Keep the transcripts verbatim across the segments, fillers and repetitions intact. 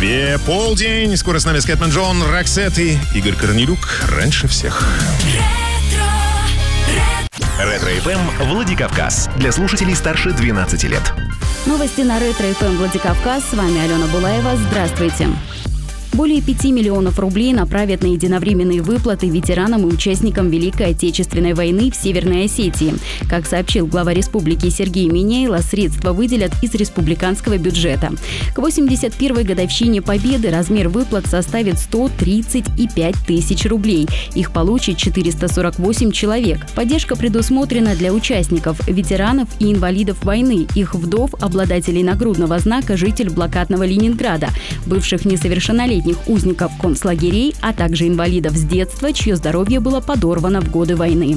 Москве полдень. Скоро с нами Скэтмен Джон, Роксет и Игорь Корнелюк. Раньше всех. Ретро-эф эм Владикавказ. Для слушателей старше двенадцати лет. Новости на Ретро-эф эм Владикавказ. С вами Алена Булаева. Здравствуйте. Более пяти миллионов рублей направят на единовременные выплаты ветеранам и участникам Великой Отечественной войны в Северной Осетии. Как сообщил глава республики Сергей Миняйло, средства выделят из республиканского бюджета. К восемьдесят первой годовщине Победы размер выплат составит сто тридцать пять тысяч рублей. Их получит четыреста сорок восемь человек. Поддержка предусмотрена для участников, ветеранов и инвалидов войны, их вдов, обладателей нагрудного знака «Житель блокадного Ленинграда», бывших несовершеннолетних узников концлагерей, а также инвалидов с детства, чье здоровье было подорвано в годы войны.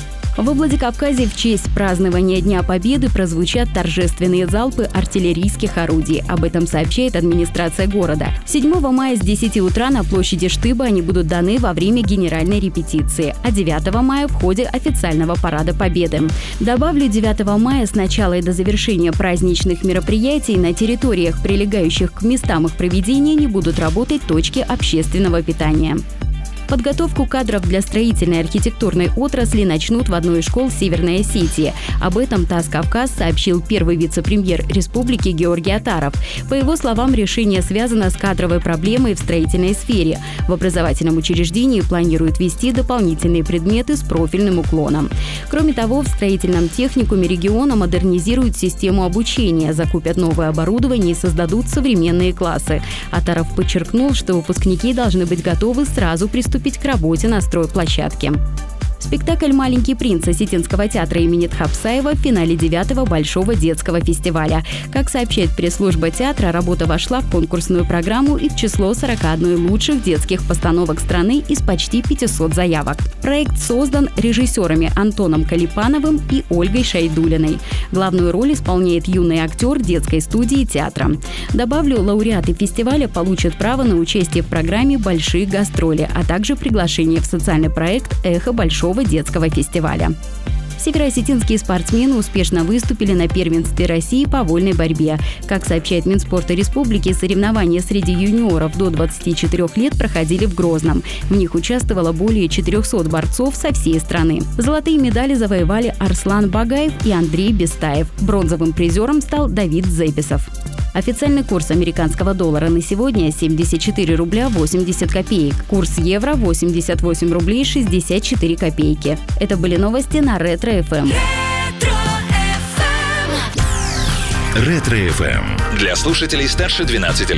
Во Владикавказе в честь празднования Дня Победы прозвучат торжественные залпы артиллерийских орудий. Об этом сообщает администрация города. седьмого мая с десяти утра на площади Штыба они будут даны во время генеральной репетиции, а девятого мая в ходе официального парада Победы. Добавлю, девятого мая с начала и до завершения праздничных мероприятий на территориях, прилегающих к местам их проведения, не будут работать точки общественного питания. Подготовку кадров для строительной архитектурной отрасли начнут в одной из школ Северной Осетии. Об этом ТАСС «Кавказ» сообщил первый вице-премьер республики Георгий Атаров. По его словам, решение связано с кадровой проблемой в строительной сфере. В образовательном учреждении планируют ввести дополнительные предметы с профильным уклоном. Кроме того, в строительном техникуме региона модернизируют систему обучения, закупят новое оборудование и создадут современные классы. Атаров подчеркнул, что выпускники должны быть готовы сразу приступить к работе на стройплощадке. Спектакль «Маленький принц» Осетинского театра имени Тхапсаева в финале девятого Большого детского фестиваля. Как сообщает пресс-служба театра, работа вошла в конкурсную программу и в число сорок одной лучших детских постановок страны из почти пятисот заявок. Проект создан режиссерами Антоном Калипановым и Ольгой Шайдулиной. Главную роль исполняет юный актер детской студии театра. Добавлю, лауреаты фестиваля получат право на участие в программе «Большие гастроли», а также приглашение в социальный проект «Эхо Большого детского фестиваля». Североосетинские спортсмены успешно выступили на первенстве России по вольной борьбе. Как сообщает Минспорта Республики, соревнования среди юниоров до двадцати четырёх лет проходили в Грозном. В них участвовало более четырехсот борцов со всей страны. Золотые медали завоевали Арслан Багаев и Андрей Бестаев. Бронзовым призером стал Давид Зеписов. Официальный курс американского доллара на сегодня семьдесят четыре рубля восемьдесят копеек. Курс евро восемьдесят восемь рублей шестьдесят четыре копейки. Это были новости на Ретро-эф эм. Ретро-эф эм. Для слушателей старше двенадцати лет.